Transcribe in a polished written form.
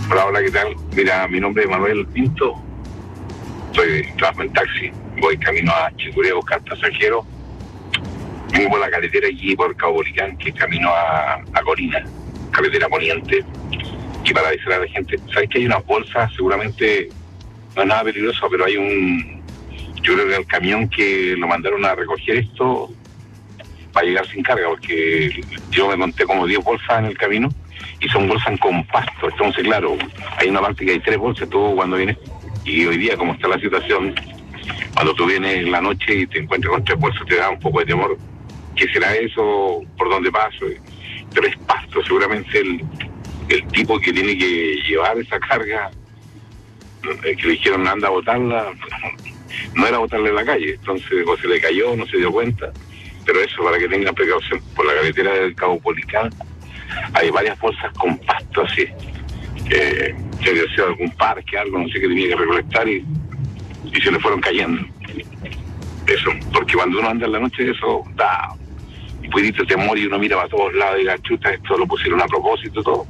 Hola, hola, ¿qué tal? Mira, mi nombre es Manuel Pinto, trabajo en taxi, voy camino a Chicureo a buscar pasajeros, vengo por la carretera allí por Cabo Bolicán, que es camino a Corina, carretera poniente, y para avisar a la gente, ¿sabes que hay unas bolsas? Seguramente no es nada peligroso, pero yo creo que el camión que lo mandaron a recoger esto va a llegar sin carga, porque yo me monté como 10 bolsas en el camino, y son bolsas en compacto. Entonces, claro, hay una parte que hay 3 bolsas, todo cuando vienes, y hoy día, como está la situación, cuando tú vienes en la noche y te encuentras con 3 bolsas, te da un poco de temor. ¿Qué será eso? ¿Por dónde paso? Pero es pasto, seguramente el tipo que tiene que llevar esa carga, que le dijeron anda a botarla, no era botarla en la calle, entonces o se le cayó, no se dio cuenta. Pero eso, para que tengan precaución, por la carretera del Cabo Policán hay varias bolsas con pasto así, que había sido algún parque, algo, no sé, qué tenía que recolectar y se le fueron cayendo. Eso, porque cuando uno anda en la noche, eso da un poquito de temor y uno mira para todos lados y la chuta, esto lo pusieron a propósito, todo.